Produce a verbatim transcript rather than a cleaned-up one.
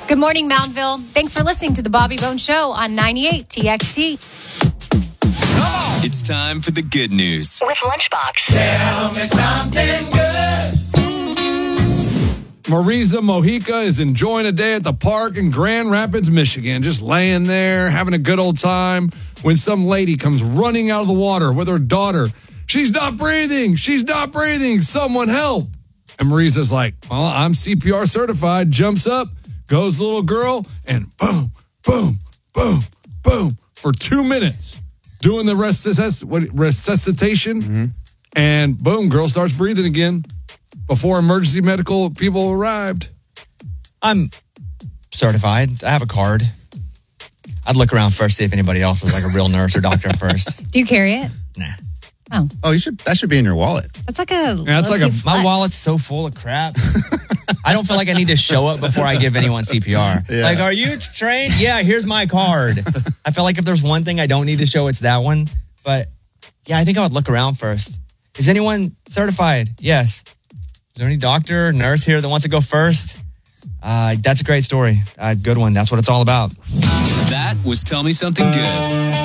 Good morning, Moundville. Thanks for listening to the Bobby Bone Show on ninety-eight T X T. It's time for the good news. With Lunchbox. Tell me something good. Marisa Mojica is enjoying a day at the park in Grand Rapids, Michigan, just laying there, having a good old time, when some lady comes running out of the water with her daughter. She's not breathing. She's not breathing. Someone help. And Marisa's like, well, I'm C P R certified, jumps up, goes the little girl, and boom, boom, boom, boom, for two minutes, doing the resusc- what, resuscitation, mm-hmm. and boom, girl starts breathing again before emergency medical people arrived. I'm certified. I have a card. I'd look around first, see if anybody else is like a real nurse or doctor first. Do you carry it? Nah. Oh. Oh, you should. That should be in your wallet. That's like a... Yeah, that's like a... flex. My wallet's so full of crap. I don't feel like I need to show up before I give anyone C P R. Yeah. Like, are you trained? Yeah, here's my card. I feel like if there's one thing I don't need to show, it's that one. But yeah, I think I would look around first. Is anyone certified? Yes. Is there any doctor, nurse here that wants to go first? Uh, that's a great story. Uh, good one. That's what it's all about. That was Tell Me Something Good.